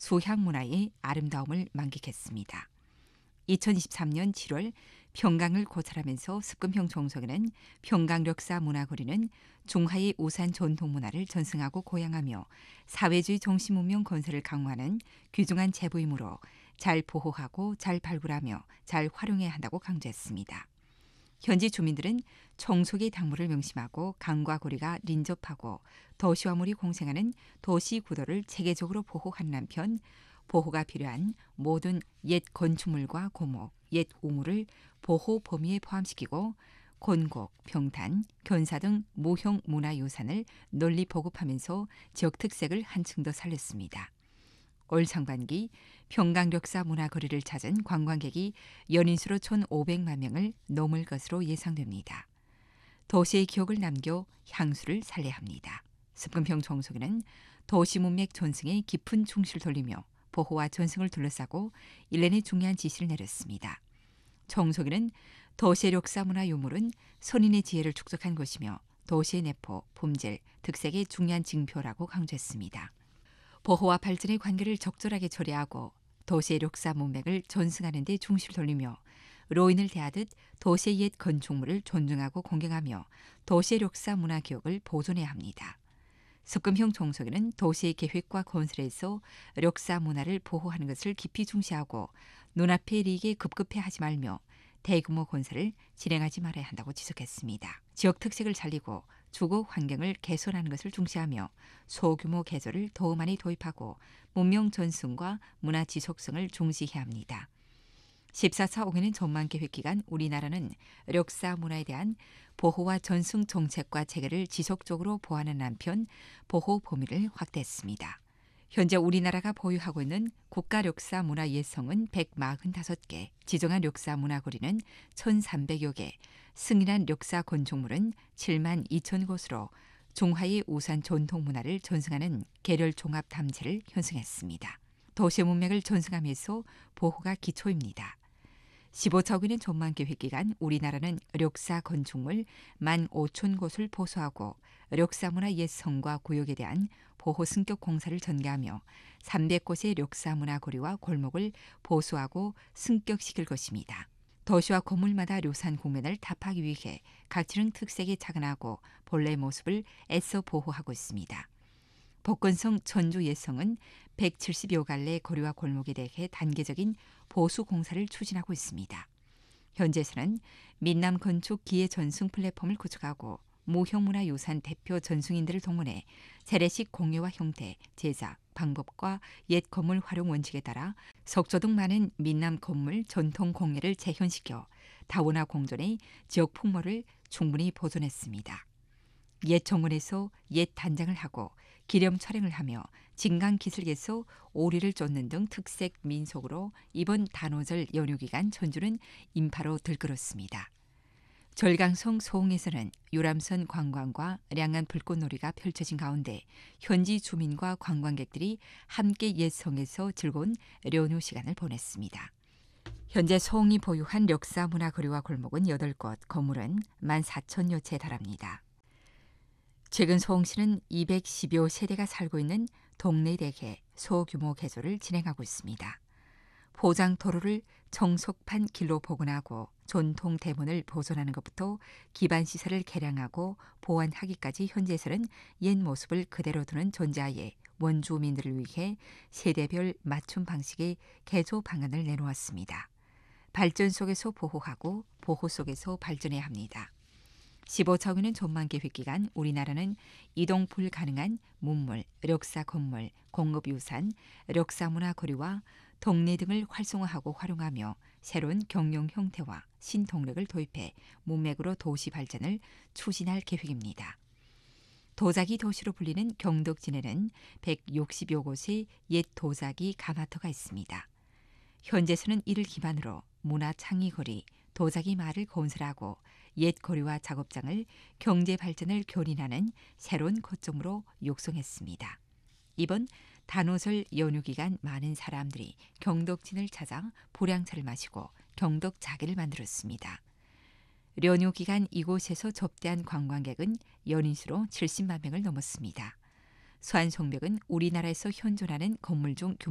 소향 문화의 아름다움을 만끽했습니다. 2023년 7월 평강을 고찰하면서 습금형 정석에는 평강력사 문화거리는 중화의 우산 전통문화를 전승하고 고양하며 사회주의 정신문명 건설을 강화하는 귀중한 제보이므로 잘 보호하고 잘 발굴하며 잘 활용해야 한다고 강조했습니다. 현지 주민들은 정속의 당부를 명심하고 강과 고리가 린접하고 도시와 물이 공생하는 도시 구도를 체계적으로 보호하는 한편 보호가 필요한 모든 옛 건축물과 고목, 옛 우물을 보호 범위에 포함시키고 곤곡, 평탄, 견사 등 모형 문화유산을 널리 보급하면서 지역 특색을 한층 더 살렸습니다. 올 상반기 평강력사 문화거리를 찾은 관광객이 연인수로 1,500만 명을 넘을 것으로 예상됩니다. 도시의 기억을 남겨 향수를 살려야 합니다. 습금평 정석에는 도시 문맥 전승에 깊은 중시를 돌리며 보호와 전승을 둘러싸고 일련의 중요한 지시를 내렸습니다. 정석에는 도시의 역사 문화 유물은 선인의 지혜를 축적한 것이며 도시의 내포, 품질, 특색의 중요한 징표라고 강조했습니다. 보호와 발전의 관계를 적절하게 처리하고 도시의 역사 문맥을 전승하는 데 중시를 돌리며 로인을 대하듯 도시의 옛 건축물을 존중하고 공경하며 도시의 역사 문화 기억을 보존해야 합니다. 습금형 정석에는 도시의 계획과 건설에서 역사 문화를 보호하는 것을 깊이 중시하고 눈앞의 이익에 급급해하지 말며 대규모 건설을 진행하지 말아야 한다고 지적했습니다. 지역 특색을 살리고 주거 환경을 개선하는 것을 중시하며 소규모 개조를 더 많이 도입하고 문명 전승과 문화 지속성을 중시해야 합니다. 14차 5개년 전망계획 기간 우리나라는 역사 문화에 대한 보호와 전승 정책과 체계를 지속적으로 보완하는 한편 보호 범위를 확대했습니다. 현재 우리나라가 보유하고 있는 국가 역사 문화 예성은 145개, 지정한 역사 문화거리는 1,300여 개, 승인한 역사 건축물은 7만 2천 곳으로 중화의 우산 전통 문화를 전승하는 계렬 종합 담체를 형성했습니다. 도시 문맥을 전승하면서 보호가 기초입니다. 15차 5개년 전망계획 기간 우리나라는 역사 건축물 15,000곳을 보수하고 역사문화 옛성과 구역에 대한 보호 승격 공사를 전개하며 300곳의 역사문화 거리와 골목을 보수하고 승격시킬 것입니다. 도시와 건물마다 묘사한 국면을 답하기 위해 각지는 특색이 차근하고 본래 모습을 애써 보호하고 있습니다. 복건성 전주 예성은 170여 갈래 거리와 골목에 대해 단계적인 보수 공사를 추진하고 있습니다. 현재에서는 민남 건축 기회 전승 플랫폼을 구축하고 무형문화유산 대표 전승인들을 동원해 재래식 공예와 형태, 제작, 방법과 옛 건물 활용 원칙에 따라 석조 등 많은 민남 건물 전통 공예를 재현시켜 다문화 공존의 지역 풍모를 충분히 보존했습니다. 옛 정원에서 옛 단장을 하고 기념 촬영을 하며 진강기슭에서 오리를 쫓는 등 특색 민속으로 이번 단오절 연휴 기간 전주는 인파로 들끓었습니다. 절강성 소홍에서는 유람선 관광과 량한 불꽃놀이가 펼쳐진 가운데 현지 주민과 관광객들이 함께 옛 성에서 즐거운 연휴 시간을 보냈습니다. 현재 소홍이 보유한 역사 문화 거리와 골목은 8곳, 건물은 14,000여 채에 달합니다. 최근 소홍시는 210여 세대가 살고 있는 동네 대개 소규모 개조를 진행하고 있습니다. 포장 도로를 정속판 길로 복원하고 전통 대문을 보존하는 것부터 기반 시설을 개량하고 보완하기까지 현재에서는 옛 모습을 그대로 두는 존재하에 원주민들을 위해 세대별 맞춤 방식의 개조 방안을 내놓았습니다. 발전 속에서 보호하고 보호 속에서 발전해야 합니다. 15차 5개년 전망계획 기간 우리나라는 이동 불가능한 문물, 역사 건물, 공업유산, 역사문화 거리와 동네 등을 활성화하고 활용하며 새로운 경영 형태와 신동력을 도입해 문맥으로 도시 발전을 추진할 계획입니다. 도자기 도시로 불리는 경덕진에는 160여 곳의 옛 도자기 가마터가 있습니다. 현재에서는 이를 기반으로 문화창의거리, 도자기 마을을 건설하고 옛 거리와 작업장을 경제 발전을 견인하는 새로운 거점으로 육성했습니다. 이번 단오절 연휴 기간 많은 사람들이 경덕진을 찾아 보량차를 마시고 경덕자개를 만들었습니다. 연휴 기간 이곳에서 접대한 관광객은 연인수로 70만 명을 넘었습니다. 수안성벽은 우리나라에서 현존하는 건물 중